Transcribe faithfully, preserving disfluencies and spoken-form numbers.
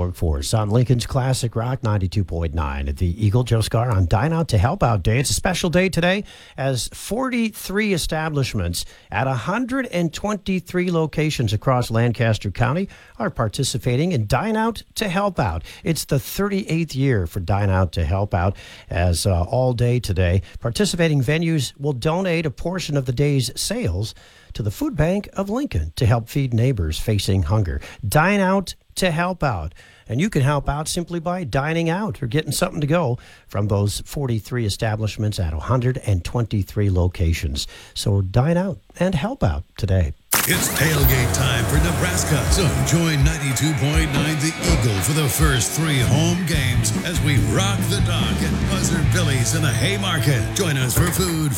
workforce on Lincoln's Classic Rock ninety-two point nine at the Eagle. Joe Scar on Dine Out to Help Out Day. It's a special day today as forty-three establishments at one hundred twenty-three locations across Lancaster County are participating in Dine Out to Help Out. It's the thirty-eighth year for Dine Out to Help Out, as uh, all day today, participating venues will donate a portion of the day's sales to the Food Bank of Lincoln to help feed neighbors facing hunger. Dine Out to Help Out. And you can help out simply by dining out or getting something to go from those forty-three establishments at one hundred twenty-three locations. So dine out and help out today. It's tailgate time for Nebraska. So join ninety-two point nine The Eagle for the first three home games as we rock the dock at Buzzard Billy's in the Haymarket. Join us for food,